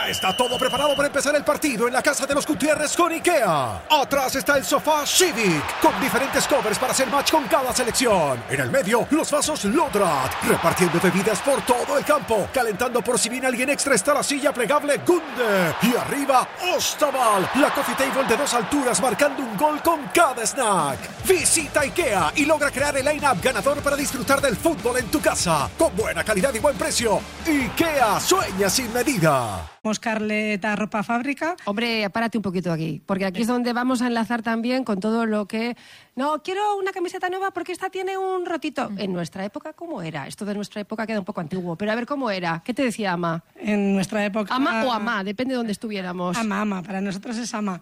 Ya está todo preparado para empezar el partido en la casa de los Gutiérrez con IKEA. Atrás está el sofá Civic, con diferentes covers para hacer match con cada selección. En el medio, los vasos Lodrat, repartiendo bebidas por todo el campo. Calentando por si viene alguien extra está la silla plegable Gunde. Y arriba, Ostaval, la coffee table de 2 alturas marcando un gol con cada snack. Visita IKEA y logra crear el line-up ganador para disfrutar del fútbol en tu casa. Con buena calidad y buen precio. IKEA, sueña sin medida. Scarlett Ropa Fábrica. Hombre, párate un poquito aquí, porque aquí es donde vamos a enlazar también con todo lo que... No, quiero una camiseta nueva porque esta tiene un rotito. En nuestra época, ¿cómo era? Esto de nuestra época queda un poco antiguo, pero a ver, ¿cómo era? ¿Qué te decía Ama? En nuestra época... Ama o Ama, depende de dónde estuviéramos. Ama, para nosotros es Ama.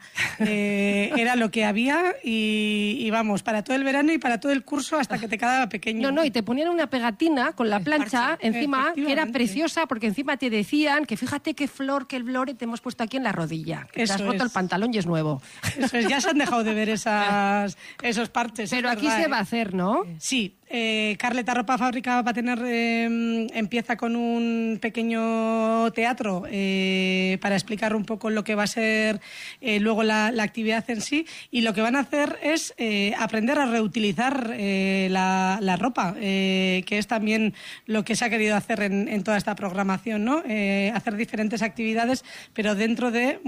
Era lo que había y vamos, para todo el verano y para todo el curso hasta que te quedaba pequeño. No, y te ponían una pegatina con la plancha encima, que era preciosa, porque encima te decían que fíjate qué flor que el flore te hemos puesto aquí en la rodilla. Que te has roto el pantalón y es nuevo. Eso es, ya se han dejado de ver esos parches. Pero aquí se va a hacer, ¿no? Sí. Scarlett Ropa Fábrica va a tener, empieza con un pequeño teatro para explicar un poco lo que va a ser luego la actividad en sí, y lo que van a hacer es aprender a reutilizar la ropa, que es también lo que se ha querido hacer en toda esta programación, ¿no? Hacer diferentes actividades, pero dentro de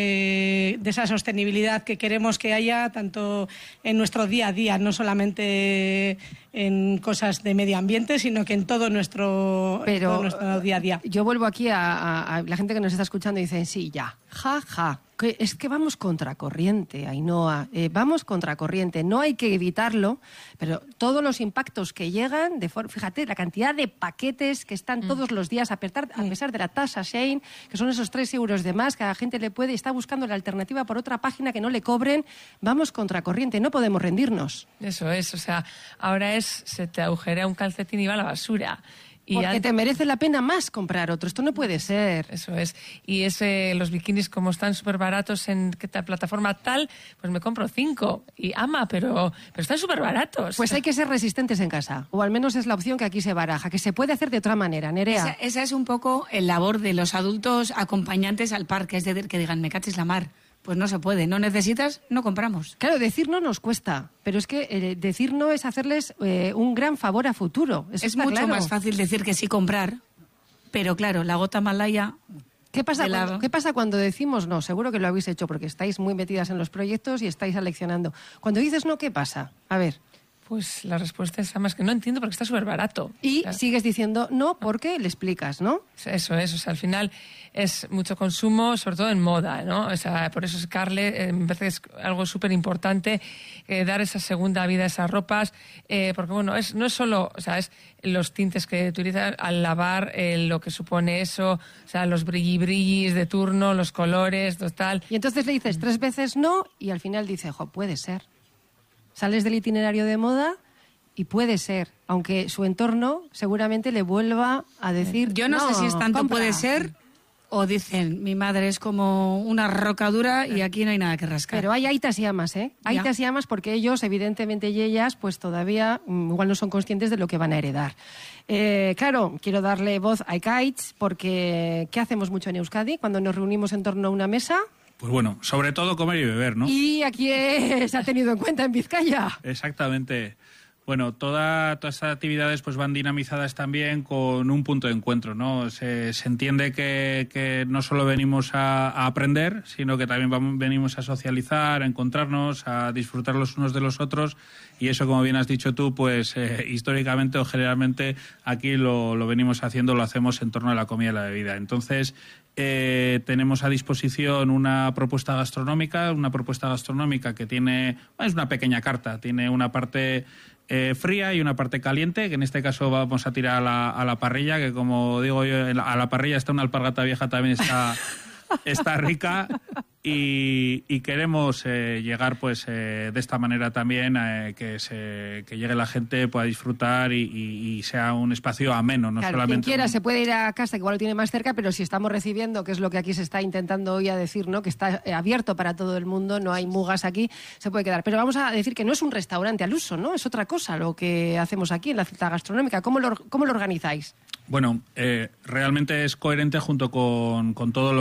esa sostenibilidad que queremos que haya tanto en nuestro día a día, no solamente en cosas de medio ambiente, sino que en todo nuestro día a día. Yo vuelvo aquí a la gente que nos está escuchando y dicen, sí, ya, ja. Es que vamos contracorriente, Ainhoa, vamos contracorriente, no hay que evitarlo, pero todos los impactos que llegan, fíjate, la cantidad de paquetes que están todos los días, a pesar de la tasa Shein, que son esos 3 euros de más que a la gente le puede, está buscando la alternativa por otra página que no le cobren, vamos contracorriente, no podemos rendirnos. Eso es, o sea, ahora se te agujerea un calcetín y va a la basura. Porque te merece la pena más comprar otro. Esto no puede ser. Eso es. Y los bikinis, como están súper baratos en plataforma tal, pues me compro 5. Y Ama, pero están súper baratos. Pues hay que ser resistentes en casa. O al menos es la opción que aquí se baraja, que se puede hacer de otra manera, Nerea. Esa es un poco el labor de los adultos acompañantes al parque. Es decir, que digan, me caches la mar. Pues no se puede, no necesitas, no compramos. Claro, decir no nos cuesta, pero es que decir no es hacerles un gran favor a futuro. Eso es mucho más fácil decir que sí comprar, pero claro, la gota malaya... ¿Qué pasa cuando decimos no? Seguro que lo habéis hecho porque estáis muy metidas en los proyectos y estáis aleccionando. Cuando dices no, ¿qué pasa? A ver. Pues la respuesta es además que no entiendo porque está súper barato. Y sigues diciendo no porque le explicas, ¿no? Eso es, o sea, al final es mucho consumo, sobre todo en moda, ¿no? O sea, por eso Scarlett me parece que es algo súper importante dar esa segunda vida a esas ropas, porque bueno, no es solo, o sea, es los tintes que utilizan al lavar, lo que supone eso, o sea, los brillis de turno, los colores, total. Y entonces le dices 3 veces no y al final dice, puede ser. Sales del itinerario de moda y puede ser, aunque su entorno seguramente le vuelva a decir... Yo no sé si es tanto puede ser o dicen, mi madre es como una roca dura y aquí no hay nada que rascar. Pero hay aitas y amas, ¿eh? Aitas y amas porque ellos, evidentemente, y ellas, pues todavía igual no son conscientes de lo que van a heredar. Claro, quiero darle voz a Ekaitz porque ¿qué hacemos mucho en Euskadi cuando nos reunimos en torno a una mesa? Pues bueno, sobre todo comer y beber, ¿no? ¿Y aquí se ha tenido en cuenta en Vizcaya? Exactamente. Bueno, todas estas actividades pues van dinamizadas también con un punto de encuentro, ¿no? Se entiende que no solo venimos a aprender, sino que también venimos a socializar, a encontrarnos, a disfrutar los unos de los otros, y eso, como bien has dicho tú, pues históricamente o generalmente aquí lo venimos haciendo, lo hacemos en torno a la comida y la bebida. Entonces, tenemos a disposición una propuesta gastronómica que tiene, es una pequeña carta, tiene una parte fría y una parte caliente, que en este caso vamos a tirar a la parrilla, que como digo yo, a la parrilla está una alpargata vieja, también está rica, y queremos llegar pues de esta manera también que llegue la gente, pueda disfrutar y sea un espacio ameno, no claro, solamente... Quien quiera se puede ir a casa, que igual lo tiene más cerca, pero si estamos recibiendo, que es lo que aquí se está intentando hoy a decir, ¿no? Que está abierto para todo el mundo, no hay mugas aquí, se puede quedar. Pero vamos a decir que no es un restaurante al uso, ¿no? Es otra cosa lo que hacemos aquí en la cita gastronómica. ¿Cómo lo organizáis? Bueno, realmente es coherente junto con todo lo